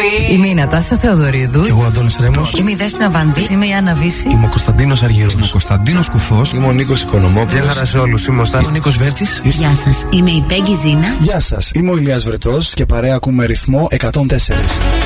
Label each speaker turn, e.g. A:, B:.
A: Είμαι η Νατάσια Θεοδωρίδου.
B: Και εγώ ο Αντώνης Ρέμος.
A: Είμαι η Δέσποινα Βανδύ. Είμαι η Άννα Βύση.
B: Είμαι ο Κωνσταντίνος Αργύρος. Είμαι ο Κωνσταντίνος Κουφός.
C: Είμαι ο Νίκος Οικονομόπουλος.
B: Γεια χαρά σε όλους. Είμαι ο Νίκος Βέρτης.
D: Γεια σας. Είμαι η Πέγγι Ζήνα.
E: Γεια σας. Είμαι ο Ηλίας Βρετός και παρέα ακούμε ρυθμό 104.